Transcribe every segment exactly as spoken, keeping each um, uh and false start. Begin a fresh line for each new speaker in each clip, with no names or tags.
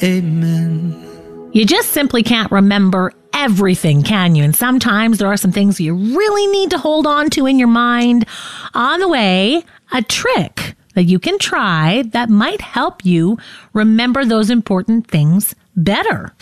Amen.
You just simply can't remember everything, can you? And sometimes there are some things you really need to hold on to in your mind. On the way, a trick that you can try that might help you remember those important things better.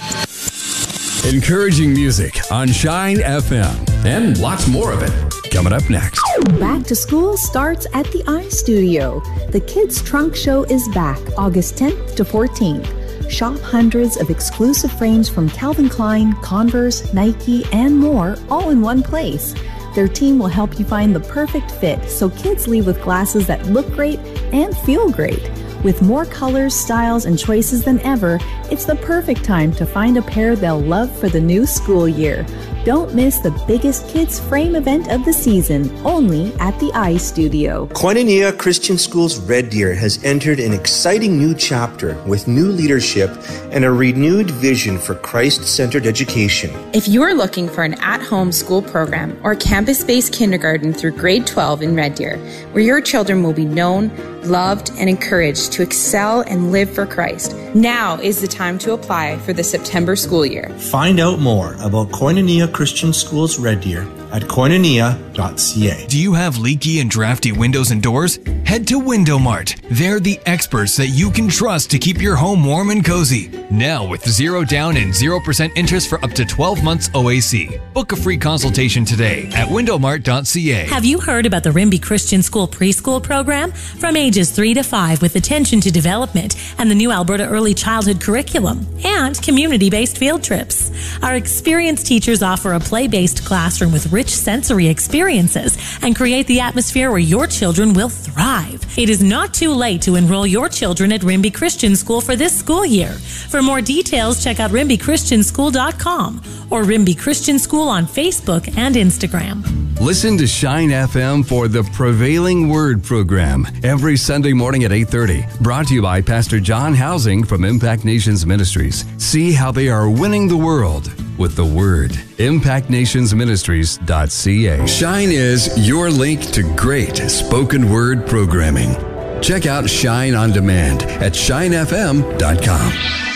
Encouraging music on Shine F M and lots more of it coming up next.
Back to school starts at the iStudio. The Kids Trunk Show is back August tenth to fourteenth. Shop hundreds of exclusive frames from Calvin Klein, Converse, Nike, and more, all in one place. Their team will help you find the perfect fit so kids leave with glasses that look great and feel great. With more colors, styles, and choices than ever, it's the perfect time to find a pair they'll love for the new school year. Don't miss the biggest kids frame event of the season, only at the iStudio.
Koinonia Christian School's Red Deer has entered an exciting new chapter with new leadership and a renewed vision for Christ-centered education.
If you're looking for an at-home school program or campus-based kindergarten through grade twelve in Red Deer, where your children will be known, loved, and encouraged to excel and live for Christ, now is the time to apply for the September school year.
Find out more about Koinonia Christian Schools Red Deer at koinonia dot c a.
Do you have leaky and drafty windows and doors? Head to Window Mart. They're the experts that you can trust to keep your home warm and cozy. Now with zero down and zero percent interest for up to twelve months O A C. Book a free consultation today at window mart dot c a.
Have you heard about the Rimbey Christian School preschool program? From ages three to five with attention to development and the new Alberta Early Childhood curriculum and community-based field trips. Our experienced teachers offer a play-based classroom with rich sensory experiences and create the atmosphere where your children will thrive. It is not too late to enroll your children at Rimbey Christian School for this school year. For more details, check out rimbey christian school dot com or Rimbey Christian School on Facebook and Instagram.
Listen to Shine F M for the Prevailing Word program every Sunday morning at eight thirty. Brought to you by Pastor John Housing from Impact Nations Ministries. See how they are winning the world with the Word. impact nations ministries dot c a. Shine is your link to great spoken word programming. Check out Shine on Demand at shine f m dot com.